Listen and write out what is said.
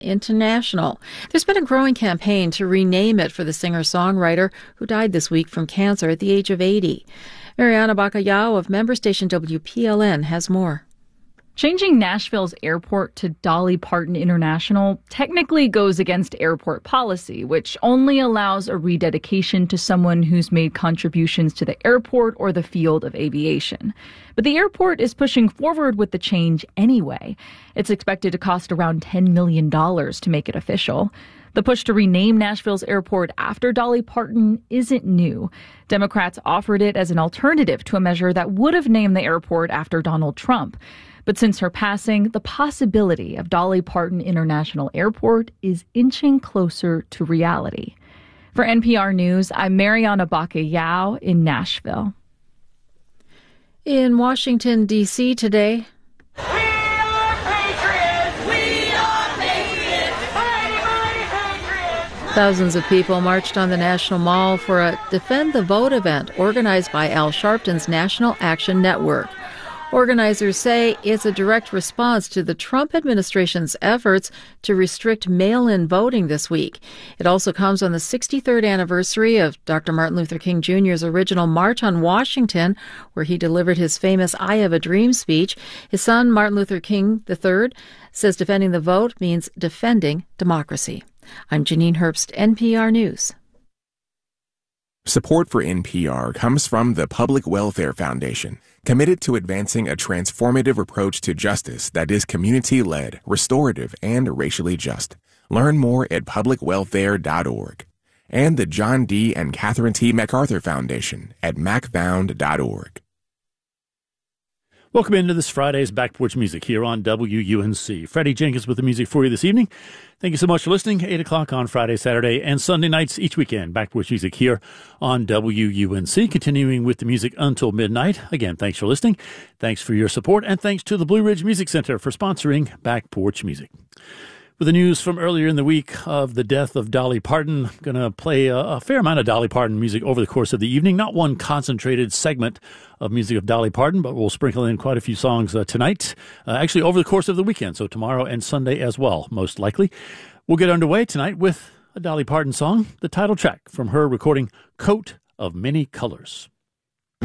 International. There's been a growing campaign to rename it for the singer-songwriter who died this week from cancer at the age of 80. Mariana Bacallao of member station WPLN has more. Changing Nashville's airport to Dolly Parton International technically goes against airport policy, which only allows a rededication to someone who's made contributions to the airport or the field of aviation. But the airport is pushing forward with the change anyway. It's expected to cost around $10 million to make it official. The push to rename Nashville's airport after Dolly Parton isn't new. Democrats offered it as an alternative to a measure that would have named the airport after Donald Trump. But since her passing, the possibility of Dolly Parton International Airport is inching closer to reality. For NPR News, I'm Mariana Bacallao in Nashville. In Washington, D.C. today, thousands of people marched on the National Mall for a Defend the Vote event organized by Al Sharpton's National Action Network. Organizers say it's a direct response to the Trump administration's efforts to restrict mail-in voting this week. It also comes on the 63rd anniversary of Dr. Martin Luther King Jr.'s original March on Washington, where he delivered his famous I Have a Dream speech. His son, Martin Luther King III, says defending the vote means defending democracy. I'm Janine Herbst, NPR News. Support for NPR comes from the Public Welfare Foundation, committed to advancing a transformative approach to justice that is community-led, restorative, and racially just. Learn more at publicwelfare.org. And the John D. and Catherine T. MacArthur Foundation at macfound.org. Welcome into this Friday's Back Porch Music here on WUNC. Freddie Jenkins with the music for you this evening. Thank you so much for listening. 8 o'clock on Friday, Saturday, and Sunday nights each weekend. Back Porch Music here on WUNC. Continuing with the music until midnight. Again, thanks for listening. Thanks for your support. And thanks to the Blue Ridge Music Center for sponsoring Back Porch Music. With the news from earlier in the week of the death of Dolly Parton, I'm going to play a fair amount of Dolly Parton music over the course of the evening. Not one concentrated segment of music of Dolly Parton, but we'll sprinkle in quite a few songs tonight, actually over the course of the weekend, so tomorrow and Sunday as well, most likely. We'll get underway tonight with a Dolly Parton song, the title track from her recording Coat of Many Colors.